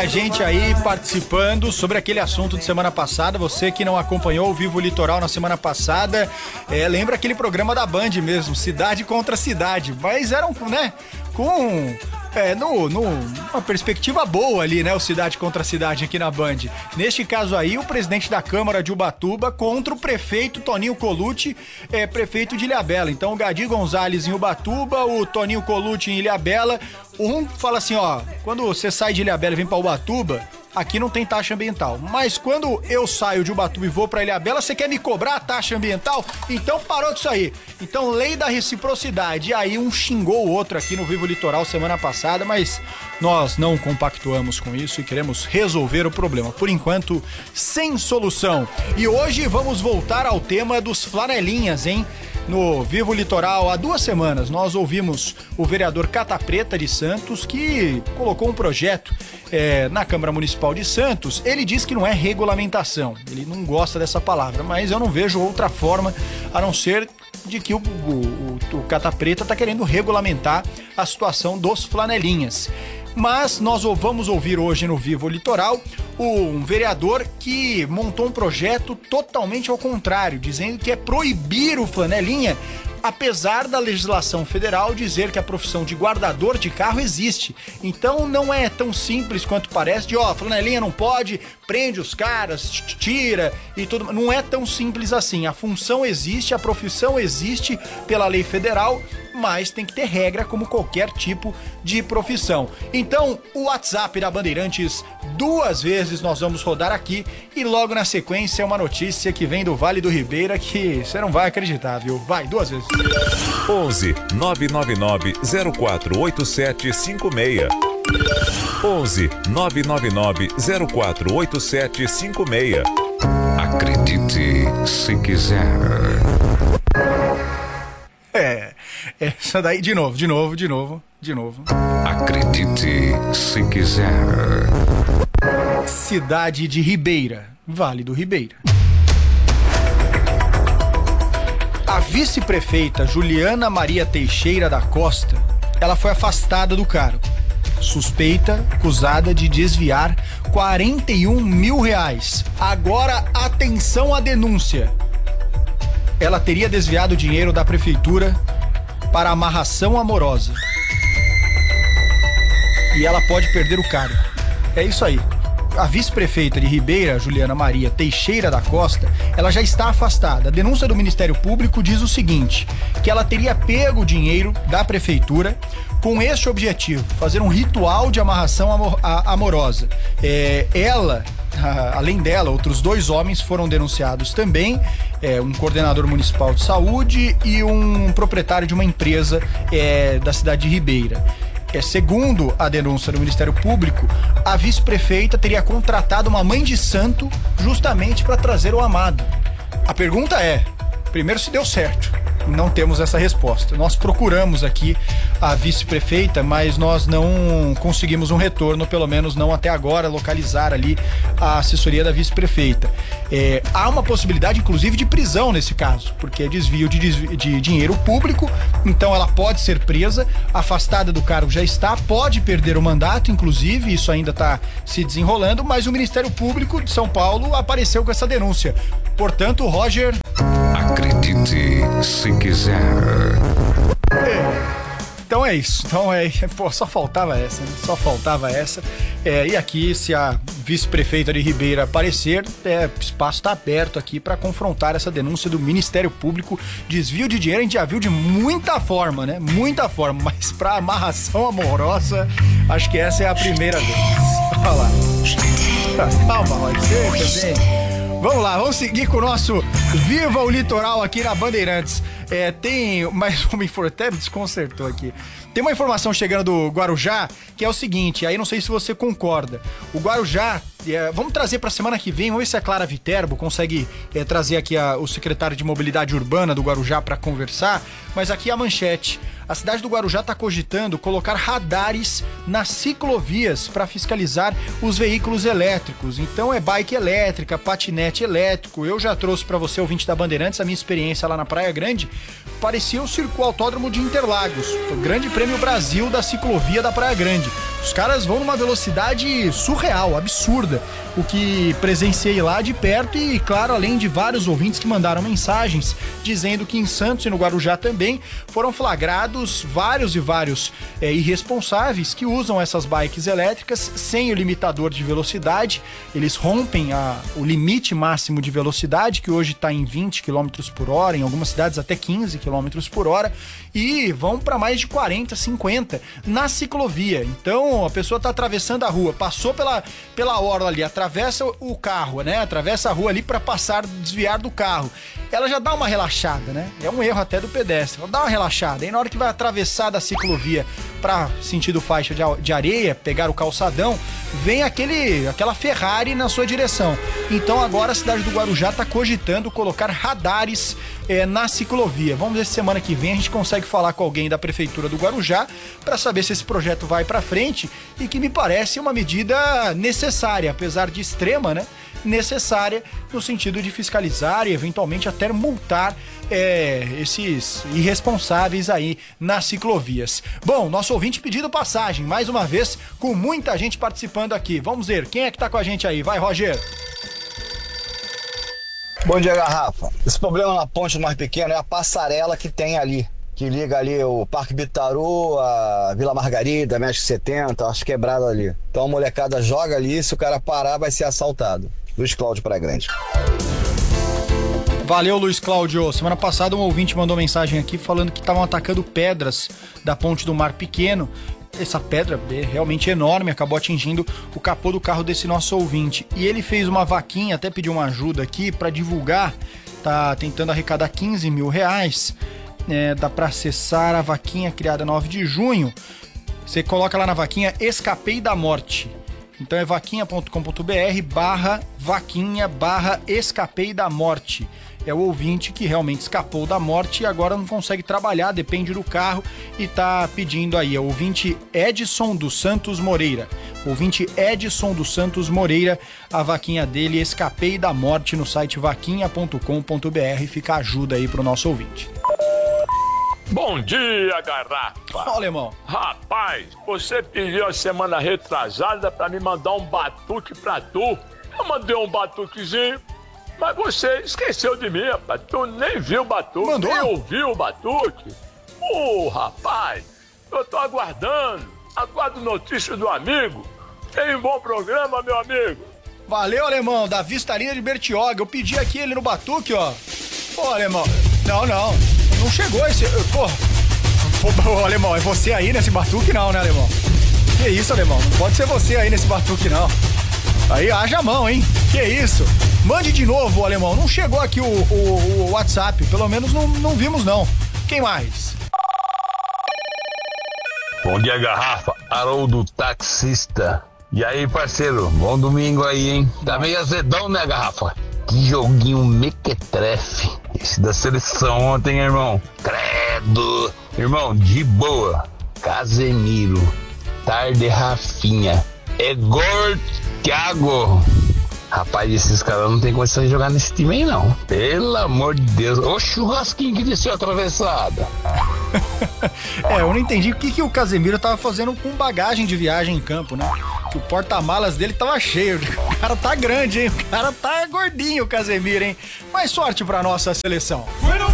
Muita gente aí participando sobre aquele assunto de semana passada. Você que não acompanhou o Vivo Litoral na semana passada, lembra aquele programa da Band mesmo, Cidade contra Cidade. Mas eram, né, com... numa perspectiva boa ali, né? O Cidade contra Cidade aqui na Band. Neste caso aí, o presidente da Câmara de Ubatuba contra o prefeito Toninho Colucci, prefeito de Ilhabela. Então, o Gadi Gonzalez em Ubatuba, o Toninho Colucci em Ilhabela. Um fala assim, ó, quando você sai de Ilhabela e vem pra Ubatuba, aqui não tem taxa ambiental. Mas quando eu saio de Ubatuba e vou pra Ilhabela, você quer me cobrar a taxa ambiental? Então parou disso aí. Então, lei da reciprocidade. E aí um xingou o outro aqui no Vivo Litoral semana passada, mas nós não compactuamos com isso e queremos resolver o problema. Por enquanto, sem solução. E hoje vamos voltar ao tema dos flanelinhas, hein? No Vivo Litoral, há 2 semanas, nós ouvimos o vereador Cata Preta de Santos, que colocou um projeto na Câmara Municipal de Santos. Ele diz que não é regulamentação, ele não gosta dessa palavra, mas eu não vejo outra forma a não ser de que o Cata Preta está querendo regulamentar a situação dos flanelinhas. Mas nós vamos ouvir hoje no Vivo Litoral um vereador que montou um projeto totalmente ao contrário, dizendo que é proibir o flanelinha, apesar da legislação federal dizer que a profissão de guardador de carro existe. Então não é tão simples quanto parece, de flanelinha não pode, prende os caras, tira e tudo. Não é tão simples assim. A função existe, a profissão existe pela lei federal, mas tem que ter regra como qualquer tipo de profissão. Então, o WhatsApp da Bandeirantes, 2 vezes nós vamos rodar aqui e logo na sequência uma notícia que vem do Vale do Ribeira que você não vai acreditar, viu? Vai, 2 vezes. 11 999 048756. 11 999 048756. Acredite se quiser. Essa daí, de novo. Acredite se quiser. Cidade de Ribeira, Vale do Ribeira. A vice-prefeita Juliana Maria Teixeira da Costa, ela foi afastada do cargo. Suspeita, acusada de desviar R$41 mil. Agora, atenção à denúncia. Ela teria desviado dinheiro da prefeitura para amarração amorosa. E ela pode perder o cargo. É isso aí. A vice-prefeita de Ribeira, Juliana Maria Teixeira da Costa, ela já está afastada. A denúncia do Ministério Público diz o seguinte, que ela teria pego o dinheiro da prefeitura com este objetivo, fazer um ritual de amarração amorosa. Além dela, outros 2 homens foram denunciados também, um coordenador municipal de saúde e um proprietário de uma empresa da cidade de Ribeira. Segundo a denúncia do Ministério Público, a vice-prefeita teria contratado uma mãe de santo justamente para trazer o amado. A pergunta é, primeiro, se deu certo. Não temos essa resposta. Nós procuramos aqui a vice-prefeita, mas nós não conseguimos um retorno, pelo menos não até agora, localizar ali a assessoria da vice-prefeita. Há uma possibilidade, inclusive, de prisão nesse caso, porque é desvio de dinheiro público, então ela pode ser presa, afastada do cargo já está, pode perder o mandato, inclusive, isso ainda está se desenrolando, mas o Ministério Público de São Paulo apareceu com essa denúncia. Portanto, Roger... Acredite se quiser. Então é isso. Só faltava essa, né? E aqui, se a vice-prefeita de Ribeira aparecer, o espaço está aberto aqui para confrontar essa denúncia do Ministério Público. Desvio de dinheiro a gente já viu de muita forma, né? Muita forma, mas para amarração amorosa, acho que essa é a primeira vez. Olha lá. Calma, Roger, você também. Vamos lá, vamos seguir com o nosso Viva o Litoral aqui na Bandeirantes. Tem mais uma informação, até me desconcertou aqui. Tem uma informação chegando do Guarujá, que é o seguinte, aí não sei se você concorda. O Guarujá, vamos trazer para a semana que vem, vamos ver se a Clara Viterbo consegue trazer aqui o secretário de Mobilidade Urbana do Guarujá para conversar, mas aqui a manchete. A cidade do Guarujá está cogitando colocar radares nas ciclovias para fiscalizar os veículos elétricos. Então é bike elétrica, patinete elétrico. Eu já trouxe para você, ouvinte da Bandeirantes, a minha experiência lá na Praia Grande. Parecia o Autódromo de Interlagos, o Grande Prêmio Brasil da ciclovia da Praia Grande. Os caras vão numa velocidade surreal, absurda. O que presenciei lá de perto e, claro, além de vários ouvintes que mandaram mensagens dizendo que em Santos e no Guarujá também foram flagrados vários irresponsáveis que usam essas bikes elétricas sem o limitador de velocidade. Eles rompem o limite máximo de velocidade, que hoje está em 20 km por hora, em algumas cidades até 15 km por hora, e vão para mais de 40, 50 na ciclovia. Então a pessoa está atravessando a rua, passou pela orla ali, atravessa o carro, né? Atravessa a rua ali para desviar do carro. Ela já dá uma relaxada, né? É um erro até do pedestre. Ela dá uma relaxada. E na hora que vai atravessar da ciclovia para sentido faixa de areia, pegar o calçadão, vem aquela Ferrari na sua direção. Então agora a cidade do Guarujá está cogitando colocar radares na ciclovia. Vamos ver se semana que vem a gente consegue falar com alguém da prefeitura do Guarujá para saber se esse projeto vai para frente, e que me parece uma medida necessária, apesar de extrema, né? Necessária no sentido de fiscalizar e eventualmente até multar esses irresponsáveis aí nas ciclovias. Bom, nosso ouvinte pedindo passagem, mais uma vez, com muita gente participando aqui. Vamos ver, quem é que tá com a gente aí? Vai, Roger! Bom dia, Garrafa. Esse problema na ponte mais pequena é a passarela que tem ali, que liga ali o Parque Bitaru, a Vila Margarida, México 70, acho quebrado ali. Então a molecada joga ali, se o cara parar vai ser assaltado. Luiz Cláudio Praia Grande. Valeu, Luiz Cláudio. Semana passada um ouvinte mandou mensagem aqui falando que estavam atacando pedras da ponte do Mar Pequeno. Essa pedra é realmente enorme, acabou atingindo o capô do carro desse nosso ouvinte. E ele fez uma vaquinha, até pediu uma ajuda aqui para divulgar, tá tentando arrecadar 15 mil reais. Dá para acessar a vaquinha criada 9 de junho. Você coloca lá na vaquinha Escapei da Morte. Então é vaquinha.com.br/vaquinha/escapei da morte. É o ouvinte que realmente escapou da morte e agora não consegue trabalhar, depende do carro e tá pedindo aí. É o ouvinte Edson dos Santos Moreira. A vaquinha dele, Escapei da Morte, no site vaquinha.com.br. Fica a ajuda aí pro nosso ouvinte. Bom dia, Garrafa. Ó, alemão. Rapaz, você pediu a semana retrasada pra me mandar um batuque pra tu. Eu mandei um batuquezinho, mas você esqueceu de mim, rapaz. Tu nem viu o batuque, mandou? Nem ouviu o batuque. Rapaz, eu tô aguardo notícia do amigo. Tem um bom programa, meu amigo. Valeu, alemão, da Vistaria de Bertioga. Eu pedi aqui ele no batuque, ó. Pô, alemão, não chegou esse... Pô, alemão, é você aí nesse batuque não, né, alemão? Que isso, alemão, não pode ser você aí nesse batuque não. Aí haja a mão, hein? Que isso? Mande de novo, alemão. Não chegou aqui o WhatsApp, pelo menos não vimos não. Quem mais? Bom dia, Garrafa. Haroldo taxista. E aí, parceiro? Bom domingo aí, hein? Tá meio azedão, né, Garrafa? Que joguinho mequetrefe. Esse da seleção ontem, irmão. Credo. Irmão, de boa. Casemiro. Tarde Rafinha. Egor Thiago. Rapaz, esses caras não tem condição de jogar nesse time aí, não. Pelo amor de Deus. Ô churrasquinho que desceu atravessada. Eu não entendi o que o Casemiro tava fazendo com bagagem de viagem em campo, né? Que o porta-malas dele tava cheio. O cara tá grande, hein? O cara tá gordinho, o Casemiro, hein? Mais sorte pra nossa seleção.